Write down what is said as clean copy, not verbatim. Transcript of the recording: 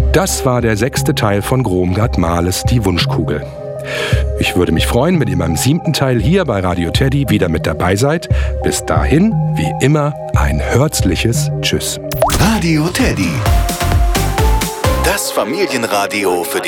Das war der 6. Teil von Gromgard Mahles Die Wunschkugel. Ich würde mich freuen, wenn ihr beim 7. Teil hier bei Radio Teddy wieder mit dabei seid. Bis dahin, wie immer, ein herzliches Tschüss. Radio Teddy. Das Familienradio für den